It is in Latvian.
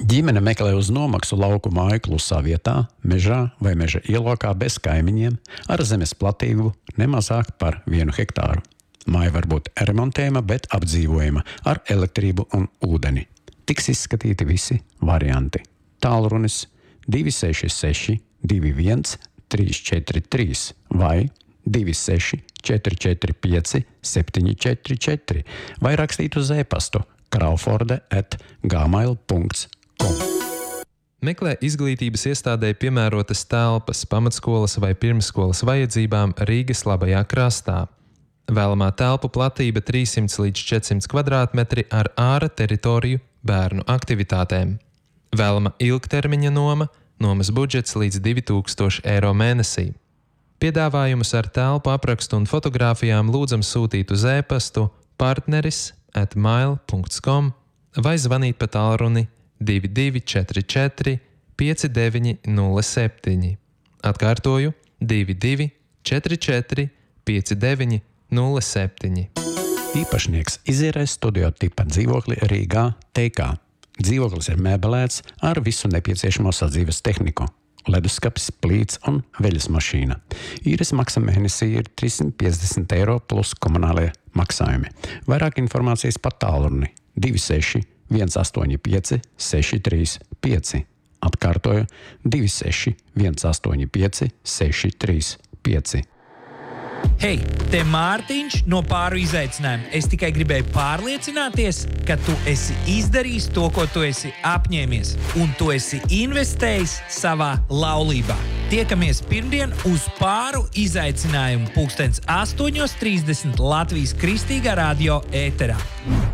Ģimene meklē uz nomaksu lauku māju klusā vietā, mežā vai meža ielokā bez kaimiņiem, ar zemes platību nemazāk par 1 hektāru. Māja var būt remontējama, bet apdzīvojama ar elektrību un ūdeni. Tiks izskatīti visi varianti. Tālrunis 266 21 343 vai 26 445 744 vai rakstīt uz e-pastu crawforde@gmail.com. Meklē izglītības iestādē piemērotas telpas pamatskolas vai pirmsskolas vajadzībām Rīgas labajā krastā. Vēlamā telpu platība 300 līdz 400 kvadrātmetri ar āra teritoriju bērnu aktivitātēm. Vēlama ilgtermiņa noma, nomas budžets līdz 2000 eiro mēnesī. Piedāvājumus ar telpu aprakstu un fotogrāfijām lūdzam sūtīt uz e-pastu partneris@mail.com vai zvanīt pa tālruni 2244 5907. Atkārtoju 2244 5907. Īpašnieks Izirē studio tipa dzīvokli Rīgā TK. Dzīvoklis ir mēbelēts ar visu nepieciešamo sadzīves tehniku. Leduskapis, plīts un veļas mašīna. Īres maksa mēnesī ir 350 eiro plus komunālie maksājumi. Vairāk informācijas pa tālruni 26 185 635. Atkārtoju 26 185 635. Hei, te Mārtiņš no Pāru izaicinājuma. Es tikai gribēju pārliecināties, ka tu esi izdarījis to, ko tu esi apņēmies, un tu esi investējis savā laulībā. Tiekamies pirmdien uz Pāru izaicinājumu 8:30 Latvijas Kristīgā radio ēterā.